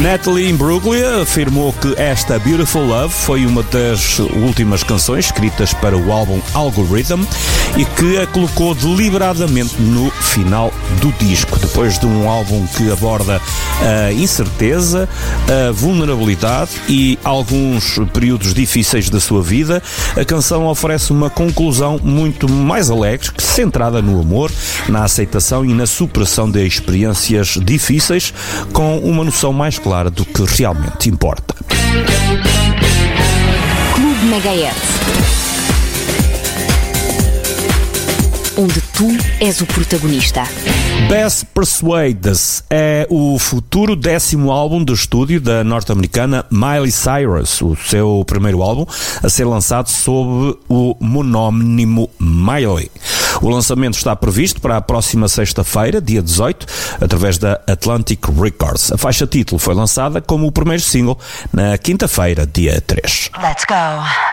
Natalie Imbruglia afirmou que esta Beautiful Love foi uma das últimas canções escritas para o álbum Algorithm e que a colocou deliberadamente no final do disco. Depois de um álbum que aborda a incerteza, a vulnerabilidade e alguns períodos difíceis da sua vida, a canção oferece uma conclusão muito mais alegre, centrada no amor, na aceitação e na superação de experiências difíceis, com uma noção mais clara do que realmente importa. Clube Megahertz, onde tu és o protagonista. Best Persuades é o futuro 10º álbum de estúdio da norte-americana Miley Cyrus, o seu primeiro álbum a ser lançado sob o monónimo Miley. O lançamento está previsto para a próxima sexta-feira, dia 18, através da Atlantic Records. A faixa título foi lançada como o primeiro single na quinta-feira, dia 3. Let's go.